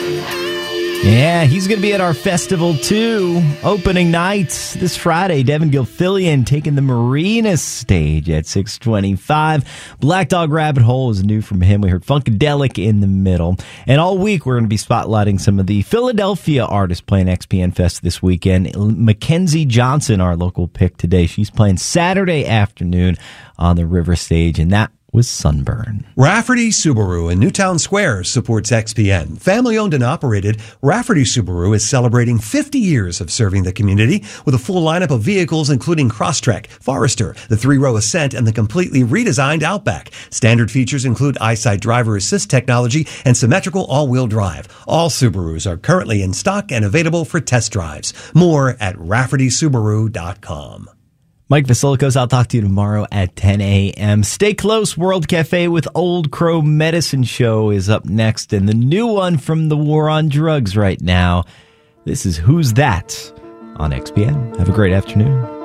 Yeah, he's going to be at our festival, too. Opening night this Friday. Devin Gilfillian taking the Marina stage at 6:25. Black Dog Rabbit Hole is new from him. We heard Funkadelic in the middle. And all week, we're going to be spotlighting some of the Philadelphia artists playing XPN Fest this weekend. Mackenzie Johnson, our local pick today. She's playing Saturday afternoon on the River Stage, and that was Sunburn. Rafferty Subaru in Newtown Square supports XPN. Family owned and operated, Rafferty Subaru is celebrating 50 years of serving the community with a full lineup of vehicles including Crosstrek, Forester, the 3-row Ascent, and the completely redesigned Outback. Standard features include EyeSight driver assist technology and symmetrical all-wheel drive. All Subarus are currently in stock and available for test drives. More at RaffertySubaru.com. Mike Vasilikos, I'll talk to you tomorrow at 10 a.m. Stay close. World Cafe with Old Crow Medicine Show is up next, and the new one from the War on Drugs right now. This is Who's That on XPN. Have a great afternoon.